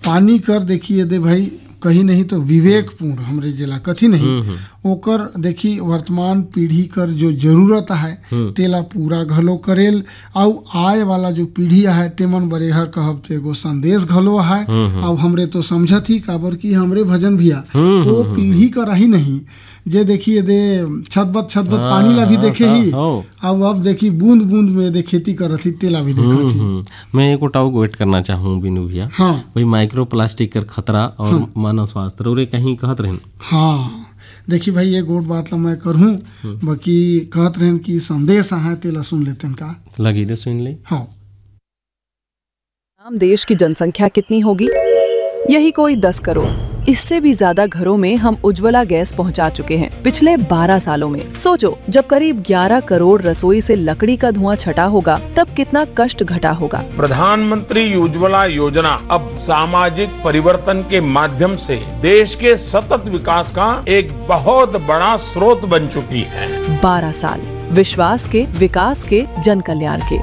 पानी कर देखिए दे भाई कहीं नहीं तो विवेकपूर्ण हमरे जिला कथी नहीं ओकर देखी वर्तमान पीढ़ी कर जो जरूरत है तेला पूरा घलो करेल और आए वाला जो पीढ़ी है तेमन बरेहर कहब तो एगो संदेश घलो है। अब हमरे तो समझत ही काबर की हमरे भजन भैया वो पीढ़ी का रही नहीं जे देखिए दे छतबत पानी ला भी देखे ही अब देखी बूंद बूंद में दे खेती करत ही तेला भी देखत ही। मैं एक टाउ वेट करना चाहूँ बिनु भैया भाई माइक्रो प्लास्टिक कर खतरा और मानव स्वास्थ्य रे कहीं कहत रहन। हाँ देखी भाई ये गोट बात ला मैं करहूँ बाकी कहत रहन की संदेश है तेला सुन लेते का लगी दे सुन ले। हाँ देश की जनसंख्या कितनी होगी? यही कोई 10 करोड़। इससे भी ज्यादा घरों में हम उज्ज्वला गैस पहुंचा चुके हैं पिछले 12 सालों में। सोचो जब करीब 11 करोड़ रसोई से लकड़ी का धुआं छटा होगा तब कितना कष्ट घटा होगा। प्रधानमंत्री उज्ज्वला योजना अब सामाजिक परिवर्तन के माध्यम से देश के सतत विकास का एक बहुत बड़ा स्रोत बन चुकी है। 12 साल विश्वास के, विकास के, जन कल्याण के।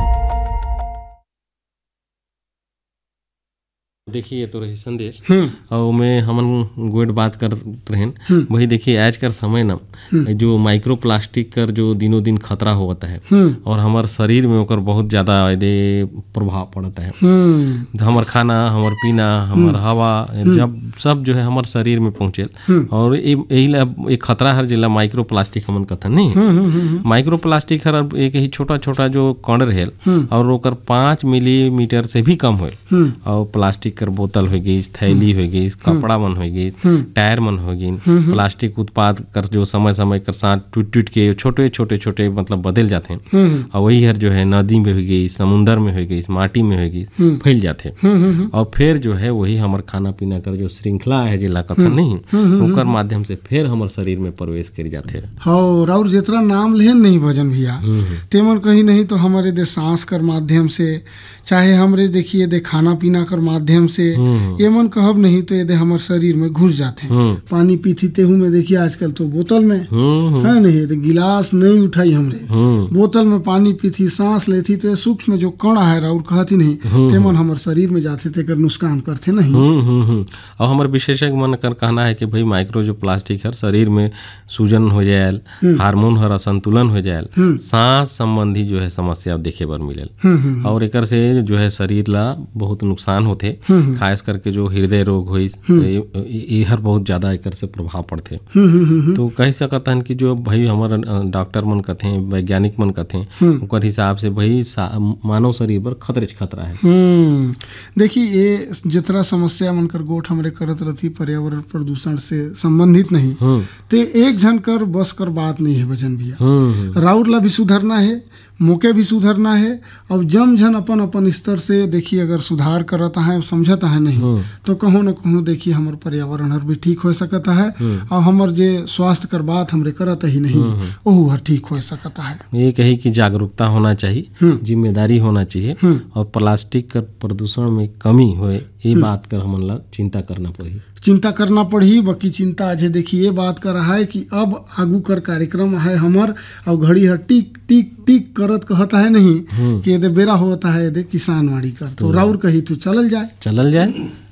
देखिए तो रही संदेश और मैं हमन गोट बात कर रहन वही देखिए आज कर समय ना जो माइक्रो प्लास्टिक कर जो दिनों दिन खतरा होता है और हमारे शरीर में ओकर बहुत ज्यादा प्रभाव पड़ता है। हमार खाना, हमार पीना, हमार हवा जब सब जो है हमारे शरीर में पहुँचे और यही एक खतरा है जिला माइक्रो प्लास्टिक हमन कथन नहीं। माइक्रो प्लास्टिक हर एक ही छोटा छोटा जो कण रहे और ओकर 5 मिलीमीटर से भी कम हो और प्लास्टिक कर बोतल हो गई, थैली हो गई, कपड़ा मन हो गई, टायर मन हो गई, प्लास्टिक उत्पाद कर जो समय समय कर साथ टूट के छोटे छोटे छोटे मतलब बदल जाते हैं और वही हर जो है नदी में हो गई, समुन्द्र में हो गई, माटी में हो गई, फैल जाते और फिर जो है वही हमार खाना पीना कर जो श्रृंखला है जिला कथन नहीं ओकर माध्यम से फिर हमारे शरीर में प्रवेश कर जाते हैं। और जितना नाम लेन नहीं भजन भैया तेमन कहीं नहीं तो हमारे दे सांस कर माध्यम से चाहे हमरे देखिए दे खाना पीना कर माध्यम से ये मन कहब नहीं तो ये दे हमारे शरीर में घुस जाते हैं। पानी पीती तेहू में देखिए आजकल तो बोतल में है नहीं तो गिलास नहीं उठाई हमरे बोतल में पानी पीती सांस लेती तो ये सूक्ष्म जो कण है और कहती नहीं तेमन हमारे शरीर में जाते थे कर नुकसान करते नहीं। और हमारे विशेषज्ञ मन कर कहना है कि भाई माइक्रो जो प्लास्टिक है शरीर में सूजन हो जाए, हार्मोन हर असंतुलन हो जाए, सांस संबंधी जो है समस्या देखे बर मिले और एक से जो है शरीर ला बहुत नुकसान होते खास करके जो हृदय रोग हुई हर बहुत ज्यादा एक से प्रभाव पड़ते। तो कह सकता है कि जो भाई हमारा डॉक्टर मन कथे, वैज्ञानिक मन कथे ओकर हिसाब से भाई मानव शरीर पर खतरा है। देखिए ये जितना समस्या मन कर गोठ हमरे करत रहती पर्यावरण प्रदूषण से संबंधित नहीं ते एक झन कर बस कर बात नहीं है भजन भैया। राउर ला भी सुधरना है, मौके भी सुधरना है और जम झन अपन अपन स्तर से देखिए अगर सुधार करता है समझता है नहीं तो कहीं न कहीं देखिए हमार पर्यावरण हर भी ठीक हो सकता है और हमार जे स्वास्थ्य कर बात हमरे करत ही नहीं ओहू हर ठीक हो सकता है। ये कही कि जागरूकता होना चाहिए, जिम्मेदारी होना चाहिए और प्लास्टिक कर प्रदूषण में कमी होए ये बात कर हमन ला चिंता करना पड़ी। बाकी चिंता आज देखिए ये बात कर रहा है कि अब आगू कर कार्यक्रम है हमार और घड़ी हर टिक टिक टिक करत कहता है नहीं कि ये बेरा होता है किसान वाड़ी कर तो राउर कही तो चलल जाए।